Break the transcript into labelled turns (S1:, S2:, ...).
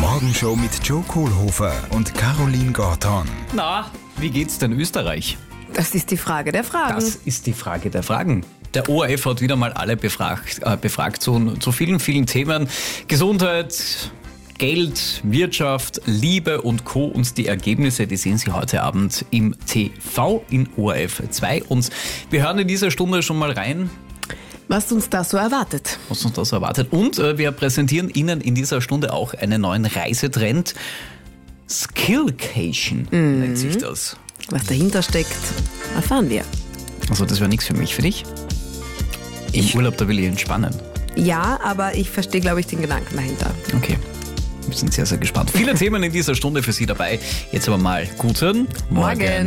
S1: Morgenshow mit Joe Kohlhofer und Caroline Gorton.
S2: Na, wie geht's denn Österreich?
S3: Das ist die Frage der Fragen.
S2: Das ist die Frage der Fragen. Der ORF hat wieder mal alle befragt zu vielen, vielen Themen. Gesundheit, Geld, Wirtschaft, Liebe und Co. Und die Ergebnisse, die sehen Sie heute Abend im TV in ORF 2. Und wir hören in dieser Stunde schon mal rein,
S3: was uns da so erwartet.
S2: Und wir präsentieren Ihnen in dieser Stunde auch einen neuen Reisetrend. Skillcation nennt sich das.
S3: Was dahinter steckt, erfahren wir.
S2: Also das wäre nichts für mich. Für dich? Im Urlaub, da will ich entspannen.
S3: Ja, aber ich verstehe, glaube ich, den Gedanken dahinter.
S2: Okay, wir sind sehr, sehr gespannt. Viele Themen in dieser Stunde für Sie dabei. Jetzt aber mal guten
S3: Morgen.